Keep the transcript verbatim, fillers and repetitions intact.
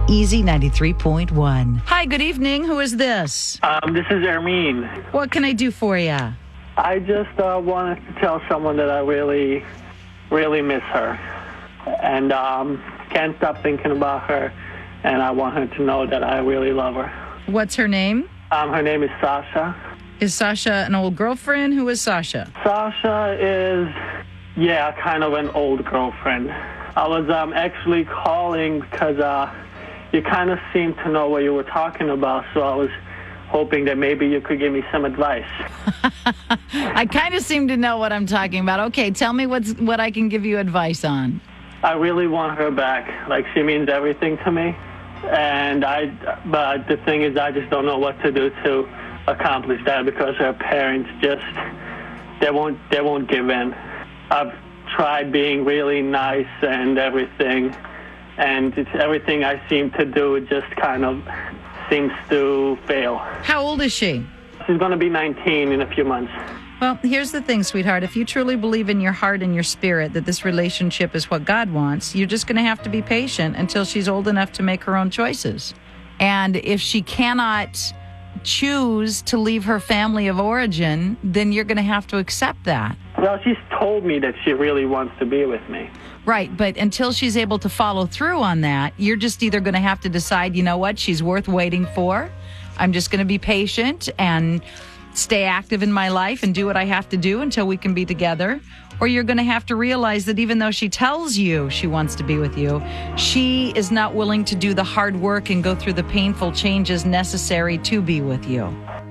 Easy ninety-three point one. Hi, good evening. Who is this? Um, this is Ermine. What can I do for you? I just uh, wanted to tell someone that I really, really miss her. And um, can't stop thinking about her. And I want her to know that I really love her. What's her name? Um, her name is Sasha. Is Sasha an old girlfriend? Who is Sasha? Sasha is, yeah, kind of an old girlfriend. I was um, actually calling because uh, you kind of seemed to know what you were talking about, so I was hoping that maybe you could give me some advice. I kind of seem to know what I'm talking about. Okay, tell me what's what I can give you advice on. I really want her back. Like, she means everything to me. And I, but the thing is, I just don't know what to do to accomplish that because her parents just, they won't, they won't give in. I've tried being really nice and everything, and it's everything I seem to do, it just kind of seems to fail. How old is she? She's going to be nineteen in a few months. Well, here's the thing, sweetheart. If you truly believe in your heart and your spirit that this relationship is what God wants, you're just going to have to be patient until she's old enough to make her own choices. And if she cannot choose to leave her family of origin, then you're going to have to accept that. Well, she's told me that she really wants to be with me. Right, but until she's able to follow through on that, you're just either going to have to decide, you know what, she's worth waiting for. I'm just going to be patient and stay active in my life and do what I have to do until we can be together. Or you're going to have to realize that even though she tells you she wants to be with you, she is not willing to do the hard work and go through the painful changes necessary to be with you.